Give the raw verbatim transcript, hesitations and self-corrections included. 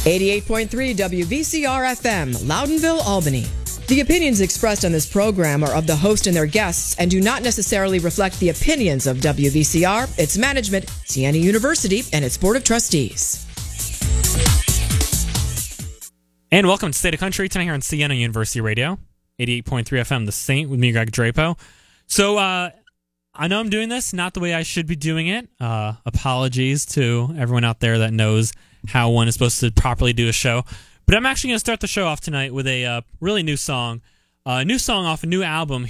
eighty-eight point three W V C R F M, Loudonville, Albany. The opinions expressed on this program are of the host and their guests and do not necessarily reflect the opinions of W V C R, its management, Siena University, and its Board of Trustees. And welcome to State of Country tonight here on Siena University Radio, eighty-eight point three F M, The Saint, with me, Greg Drapo. So, uh, I know I'm doing this not the way I should be doing it. Uh, apologies to everyone out there that knows how one is supposed to properly do a show. But I'm actually going to start the show off tonight with a uh, really new song. A uh, new song off a new album